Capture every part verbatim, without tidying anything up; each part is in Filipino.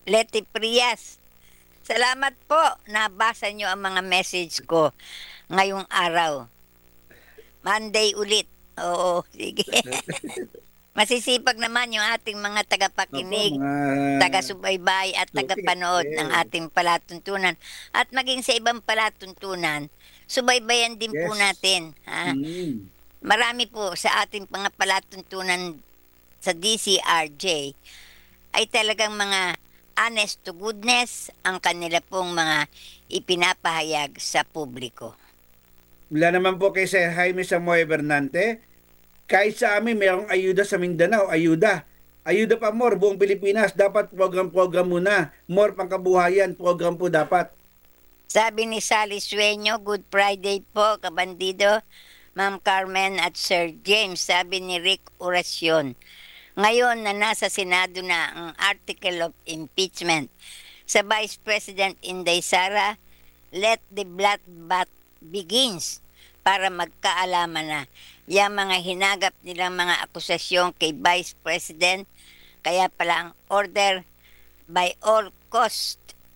Leti Prias. Salamat po. Nabasa nyo ang mga message ko ngayong araw. Monday ulit. Oo, sige. Masisipag naman yung ating mga Opo, tagapakinig, mga taga-subaybay at suki. tagapanood ng Yes. ating palatuntunan. At maging sa ibang palatuntunan, subaybayan din po Yes. natin. Ha? Mm. Marami po sa ating mga palatuntunan sa D C R J ay talagang mga honest to goodness ang kanila pong mga ipinapahayag sa publiko. Mula naman po kay Sir Jaime Samoy Bernante, kahit sa amin mayroong ayuda sa Mindanao, ayuda. Ayuda pa more, buong Pilipinas, dapat program-program muna. More pangkabuhayan, program po dapat. Sabi ni Sally Sueño, Good Friday po, kabandido, Ma'am Carmen at Sir James. Sabi ni Rick Oracion, ngayon na nasa Senado na ang article of impeachment sa Vice President Inday Sara, let the bloodbath begins para magkaalaman na yung mga hinagap nilang mga akusasyon kay Vice President, kaya pala ang order by all cost,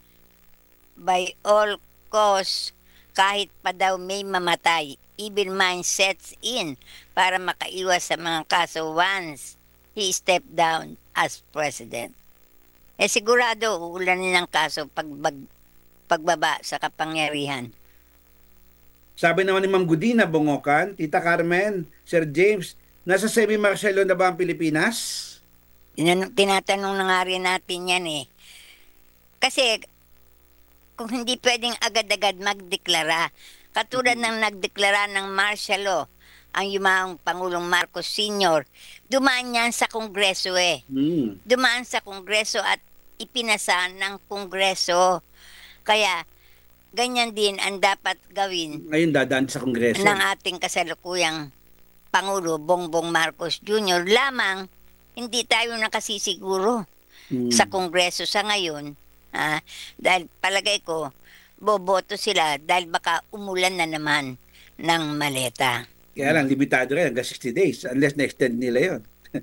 by all cost, kahit pa daw may mamatay, even mind sets in para makaiwas sa mga kaso once he stepped down as president. Eh sigurado uulanin ng kaso pag pagbaba sa kapangyarihan. Sabi naman ni Ma'am Gudina Bongocan, Tita Carmen, Sir James, nasa semi-martial law na ba ang Pilipinas? Tinan- Tinatanong na nga rin natin yan eh. Kasi kung hindi pwedeng agad-agad magdeklara, katulad ng nagdeklara ng martial law, ang yumaong Pangulong Marcos Senior, dumaan yan sa Kongreso eh. Hmm. Dumaan sa Kongreso at ipinasa ng Kongreso. Kaya ganyan din ang dapat gawin Ngayon dadaan sa Kongreso. ng ating kasalukuyang Pangulo Bongbong Marcos Junior Lamang hindi tayo nakasisiguro Hmm. sa Kongreso sa ngayon. Ah, dahil palagay ko, boboto sila dahil baka umulan na naman ng maleta. Kaya lang, limitado rin hanggang sixty days unless na-extend nila yon.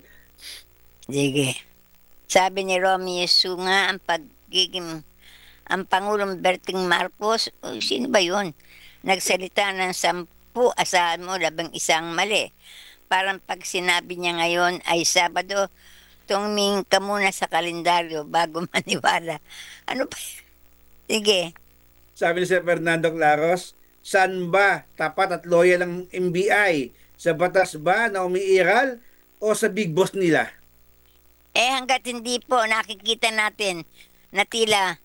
Sige. Sabi ni Romy Sunga, ang pagiging ang Pangulong Berting Marcos, oh, sino ba yun? Nagsalita ng sampu, asahan mo, labang isang mali. Parang pag sinabi niya ngayon ay Sabado, tumingin ka muna sa kalendaryo bago maniwala. Ano pa? Sige. Sabi ni Sir Fernando Claros, saan ba tapat at loyal ang M B I? Sa batas ba na umiiral o sa big boss nila? Eh hanggat hindi po nakikita natin na tila,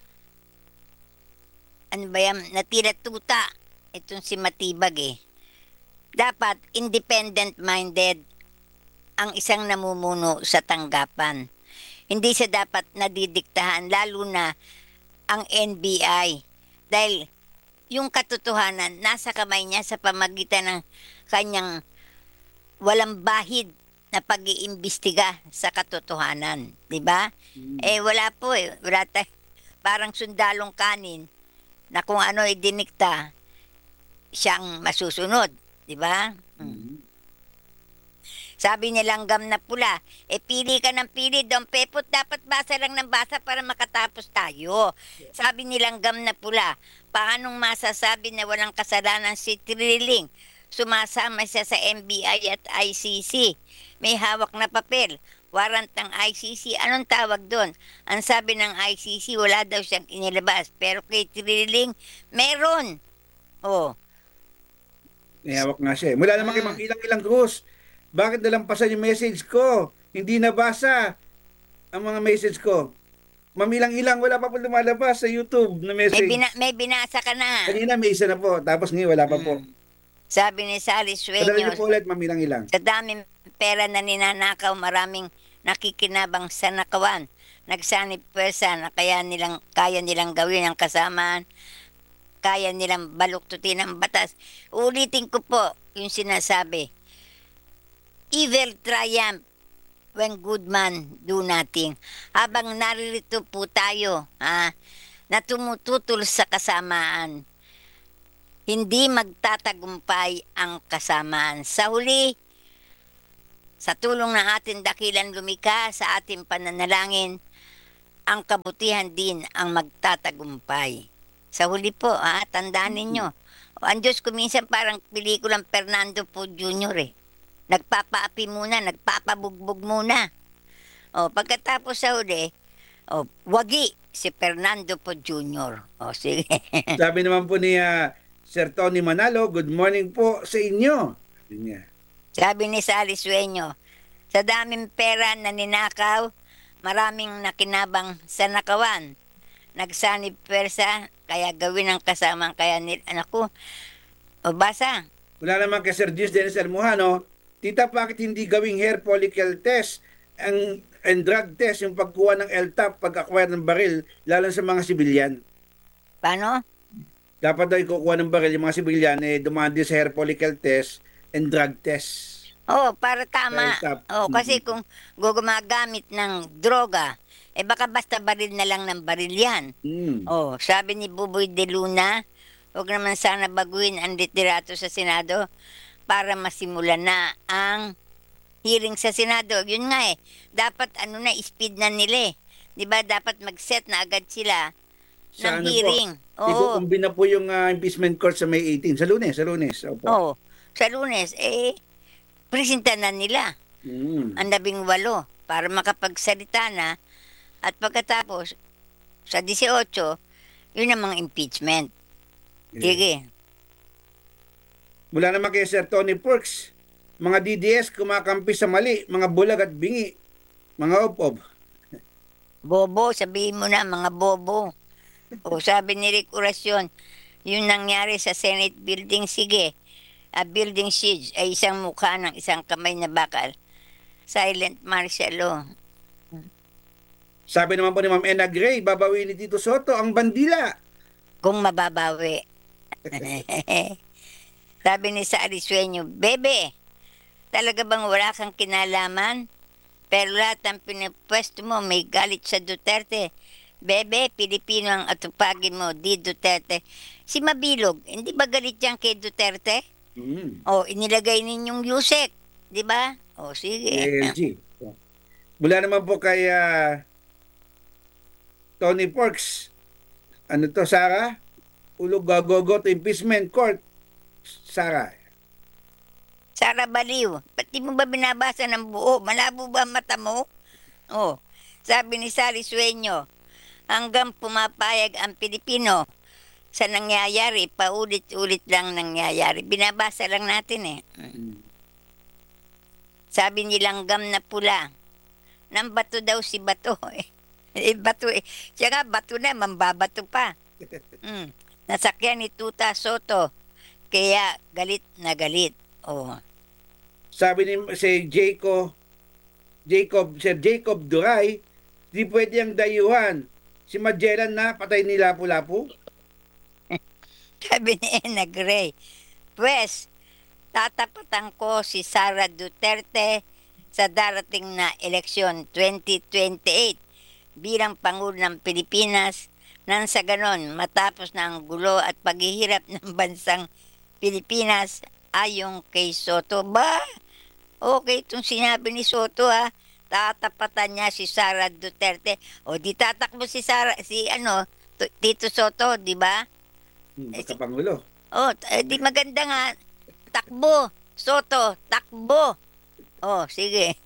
ano ba yan, na tila tuta itong si Matibag eh. Dapat independent-minded ang isang namumuno sa tanggapan. Hindi siya dapat nadidiktahan, lalo na ang N B I. Dahil yung katotohanan nasa kamay niya sa pamagitan ng kanyang walang bahid na pag-iimbestiga sa katotohanan. Di ba? Hmm. Eh wala po eh. Wala tayo. Parang sundalong kanin na kung ano idinikta, siyang masusunod. Di ba? Hmm. Sabi niya langgam na pula, eh pili ka ng pili, Don Pepot, dapat basa lang ng basa para makatapos tayo. Sabi ni langgam na pula, paanong masasabi na walang kasalanan si Trilling? Sumasama siya sa M B I at I C C. May hawak na papel. Warrant ng I C C. Anong tawag doon? Ang sabi ng I C C, wala daw siyang inilabas. Pero kay Trilling, meron. Oh. May hawak nga siya. eh. Mula naman kay Mm. Ma'am Ilang Ilang Cruz, bakit nalampasan yung message ko? Hindi nabasa ang mga message ko. Ma'am Ilang Ilang, wala pa po lumalabas sa YouTube na May, message. bina- may binasa ka na. Kanina may isa na po, tapos ngayon wala pa po. Mm. Sabi ni Sally Padala niyo Sueños, po ulit, Ma'am Ilang Ilang. sa daming pera na ninanakaw, maraming nakikinabang sa nakawan. Nagsanib pwersa na kaya nilang, kaya nilang gawin ang kasamaan, kaya nilang baluktutin ang batas. Ulitin ko po yung sinasabi. Evil triumph when good man do nothing. Habang naririto po tayo, ha, na tumututol sa kasamaan, hindi magtatagumpay ang kasamaan. Sa huli, sa tulong ng ating dakilang lumikha sa ating pananalangin, ang kabutihan din ang magtatagumpay. Sa huli po, ah, tandaan ninyo. O, ang Diyos ko minsan parang pelikulang Fernando Po Junior eh. Nagpapaapi muna, nagpapabugbog muna. O, pagkatapos sa huli, o, wagi si Fernando Po Junior O, sige. Sabi naman po ni ah, Sir Tony Manalo, good morning po sa inyo. Sabi niya. Sabi ni Sally Sueño, sa daming pera na ninakaw, maraming nakinabang sa nakawan. Nagsanib persa, kaya gawin ang kasamang kaya nil... Anak ko, o basa. Wala naman kay Sir Gis Dennis Almujano, tita, bakit hindi gawing hair follicle test ang and drug test yung pagkuha ng L T A P pag-acquire ng baril, lalo sa mga sibilyan? Paano? Dapat daw ikukuha ng baril yung mga sibilyan, eh, dumandi sa hair follicle test and drug test. Oh, para tama. Sa L T A P. Oh, kasi kung gumagamit ng droga, eh baka basta baril na lang ng baril yan. Mm. Oh, sabi ni Buboy de Luna, huwag naman sana baguhin ang literato sa Senado para masimulan na ang hearing sa Senado. Yun nga eh, dapat ano na, speed na nila eh. Di ba dapat mag-set na agad sila Sa ng ano po? hearing. Oo. Ikukumbi na po yung ah, impeachment court sa May eighteen. Sa lunes, sa lunes. Opo. Oo. Sa lunes, eh, presenta na nila Mm. ang labing walo para makapagsalita na at pagkatapos sa eighteen, yun ang mga impeachment. Sige. Mula naman kay Sir Tony Perks, mga D D S kumakampi sa mali, mga bulag at bingi, mga op-op. Bobo, sabihin mo na mga bobo. O sabi ni Rick Oracion, yung nangyari sa Senate building, sige, a building siege ay isang mukha ng isang kamay na bakal. Silent martial law. Sabi naman po ni Ma'am Ena Gray, babawi ni Tito Soto ang bandila. Kung mababawi. Sabi ni Sally Sueño, Bebe, talaga bang wala kang kinalaman? Pero lahat ng pinapwesto mo may galit sa Duterte. Bebe, Pilipino ang atupagin mo, di Duterte. Si Mabilog, hindi ba galit yan kay Duterte? Mm. O, inilagay ninyong Yusek, di ba? O, sige. L G. Mula naman po kay ah, Tony Perks, ano to, Sarah? Ulog gagogo to impeachment court. Sarah. Sara Baliw, pati mo ba binabasa ng buo? Malabo ba ang mata mo? O, sabi ni Sally Sueño, hanggang pumapayag ang Pilipino sa nangyayari, paulit-ulit lang nangyayari. Binabasa lang natin eh. Mm. Sabi ni Langgam na pula, nang bato daw si Bato. Eh, bato eh. Siya nga, bato na, mambabato pa. Mm. Nasakyan ni Tuta Soto, kaya galit na galit. Oh. Sabi ni si Jacob, Jacob, Sir Jacob Duray, di pwede ang dayuhan. Si Magellan na patay ni Lapu-Lapu. Sabi ni Ena Gray, Pwes, tatapatan ko si Sara Duterte sa darating na eleksyon twenty twenty-eight bilang Pangulo ng Pilipinas nang sa ganon matapos na ang gulo at paghihirap ng bansang Pilipinas ayon kay Soto. Ba, okay itong sinabi ni Soto ha. Tatapatan niya si Sara Duterte. O di tatakbo si Sara, si ano, Tito Soto, di ba? Hmm, Pagkapangulo. Oh, eh, di maganda nga. Takbo. Soto, takbo. Oh, sige.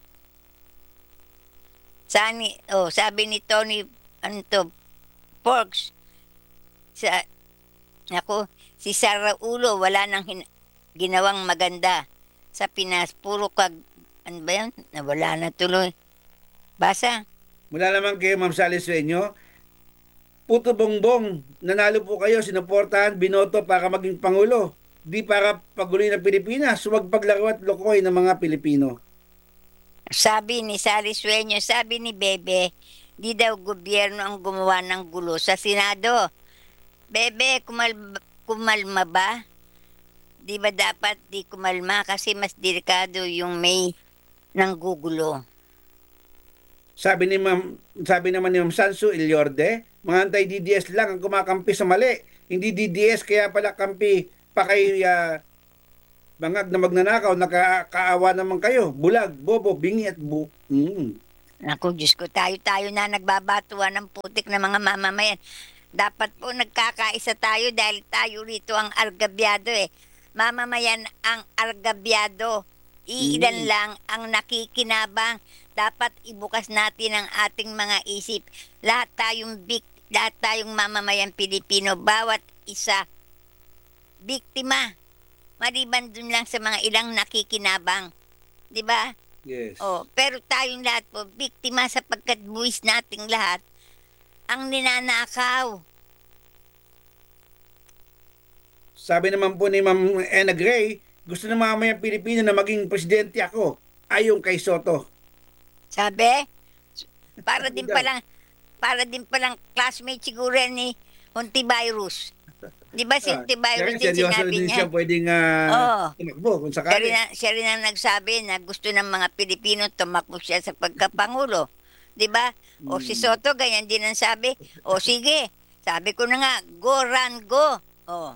Sani, oh, sabi ni Tony, ano to, Porks, sa, ako, si Sara Ulo, wala nang hin- ginawang maganda sa Pinas. Puro kag, ano ba yun? Nawala na tuloy. Basa. Mula naman kay Ma'am Sally Sueño, puto bongbong, nanalo po kayo, sinuportahan, binoto para maging Pangulo. Di para paguloy ng Pilipinas, huwag paglaro at lokoy ng mga Pilipino. Sabi ni Sally Sueño, sabi ni Bebe, di daw gobyerno ang gumawa ng gulo sa Senado. Bebe, kumal kumalma ba? Di ba dapat di kumalma kasi mas delikado yung may nanggugulo. Sabi ni Ma'am, sabi naman ni Ma'am Sansu Ilyorde, mga anti-D D S lang ang kumakampi sa mali. Hindi D D S kaya pala kampi pa kay ah, bangag na magnanakaw, nakakaawa naman kayo. Bulag, bobo, bingi at bu... Mm. Naku, Diyos ko, tayo-tayo na nagbabatuan ng putik ng mga mamamayan. Dapat po nagkakaisa tayo dahil tayo rito ang argabyado eh. Mamamayan ang argabyado. Iilan Mm. lang ang nakikinabang. Dapat ibukas natin ang ating mga isip. Lahat tayong bik, lahat tayong mamamayan Pilipino, bawat isa biktima. Maliban dun lang sa mga ilang nakikinabang. 'Di ba? Yes. Oh, pero tayong lahat po, biktima sapagkat buwis nating lahat ang ninanakaw. Sabi naman po ni Ma'am Ena Gray, gusto ng mamayang Pilipino na maging presidente ako. Ayon kay Soto. Sabi, para Sabi din daw. palang, para din palang classmate siguro yan ni Hontivirus. Di ba si Ah, Hontivirus kaya din seryoso sinabi din niya? siya pwedeng ah, Oo. tumakbo kung Siya sakali. rin, ang- siya rin ang nagsabi na gusto ng mga Pilipino tumakbo siya sa pagkapangulo. Di ba? O si Hmm. Soto, ganyan din ang sabi. O sige, sabi ko na nga, go, run, go. O,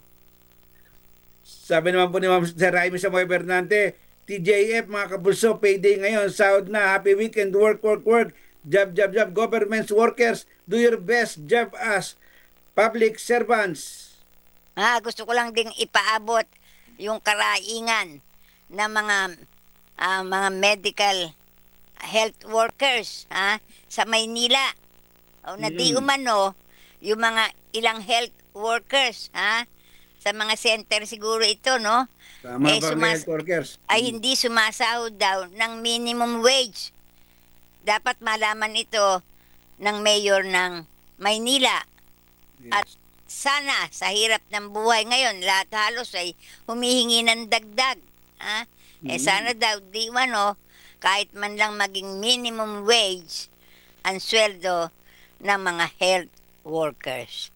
Sabi naman po ni Ma'am Sir Jaime Samoy Bernante, T J F mga kabulso, payday ngayon, sahod na, happy weekend, work, work, work, job, job, job, government workers, do your best job as public servants. ah, gusto ko lang ding ipaabot yung karaingan ng mga ah, mga medical health workers ha, sa Maynila. O na di Mm. umano, yung mga ilang health workers ha, sa mga center siguro ito, no? Tama Eh, ba sumas- health workers? Ay hindi sumasahod daw ng minimum wage. Dapat malaman ito ng mayor ng Maynila. Yes. At sana sa hirap ng buhay ngayon, lahat halos ay humihingi ng dagdag. Ha? Eh Mm. sana daw, di ano, kahit man lang maging minimum wage ang sweldo ng mga health workers.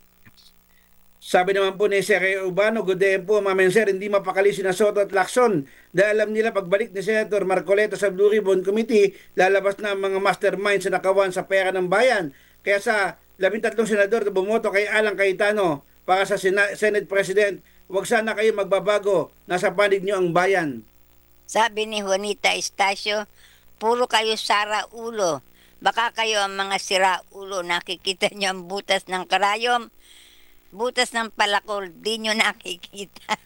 Sabi naman po ni Sir Urbano, good day po, Ma'am Sir, hindi mapakali sina Soto at Lacson dahil alam nila pagbalik ni Senator Marcoleta sa Blue Ribbon Committee, lalabas na ang mga mastermind sa nakawan sa pera ng bayan. Kaya sa labintatlong senador na bumoto kay Alan Cayetano para sa Sena- Senate President, huwag sana kayo magbabago, nasa panig niyo ang bayan. Sabi ni Juanita Estacio, puro kayo sara ulo. Baka kayo ang mga sira ulo, nakikita niyo ang butas ng karayom, butas ng palakol, di nyo nakikita.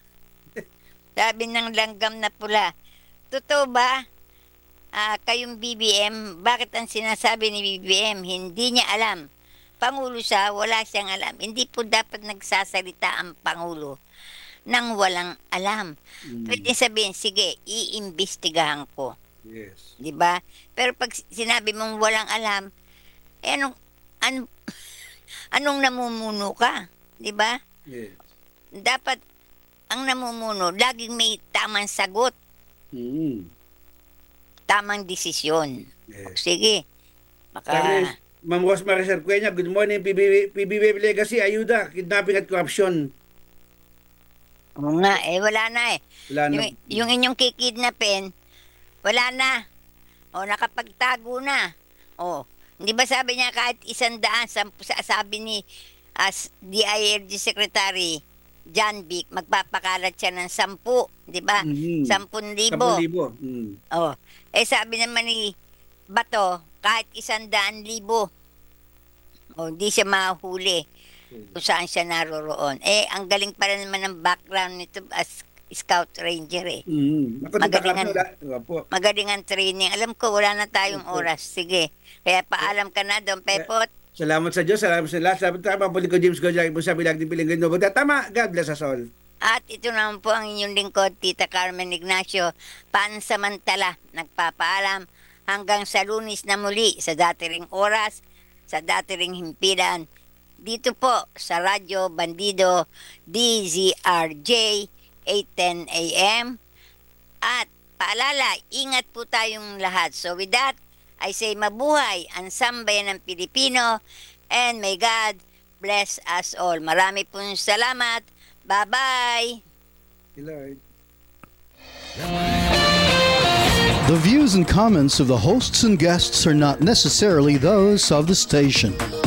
Sabi ng langgam na pula, totoo ba? Ah, kayong B B M, bakit ang sinasabi ni B B M, hindi niya alam. Pangulo siya, wala siyang alam. Hindi po dapat nagsasalita ang Pangulo nang walang alam. Mm. Pwede sabihin, sige, iimbestigahan ko. Yes. Di ba? Pero pag sinabi mong walang alam, eh anong, an, anong namumuno ka? Di ba? Yes. Dapat ang namumuno, laging may tamang sagot, Mm. tamang desisyon. Yes. Sige. Sabi Baka, ni Ma'am Rosemary Cercueña, good morning, P B B, P B B Legacy, ayuda, kidnapping at corruption. oo nga, eh wala na eh. Wala na. Yung, yung inyong kikidnapin, wala na. O, nakapagtago na. O, hindi ba sabi niya kahit isang daan, sampu, sa- sabi ni as D I R G Secretary John Vic, magpapakalat siya ng sampu, di ba? Mhm. Sampun libo. Sampung libo. Mm. O, eh sabi naman ni Bato, kahit isang daan libo. O, hindi siya mahuli kung saan siya naroroon. Eh, ang galing pala naman ng background nito as scout ranger eh. Mm. Ako, Magalingan. tita Kapso, wala- Opo. Magaling ang training. Alam ko, wala na tayong Opo. oras. Sige. Kaya paalam ka na, Don Pepot. Salamat sa Diyos, salamat sa lahat. Salamat sa mga ko, James Gojak, ibo sa bilang ng piling ganda. Tama, God bless us all. At ito naman po ang inyong lingkod, Tita Carmen Ignacio. Pansamantala, nagpapaalam hanggang sa Lunes na muli sa dati ring oras, sa dati ring himpilan. Dito po sa Radyo Bandido D Z R J eight ten A M. At paalala, ingat po tayong lahat. So with that, I say mabuhay ang sambayan ng Pilipino and may God bless us all. Marami pong salamat. Bye-bye! Lord. The views and comments of the hosts and guests are not necessarily those of the station.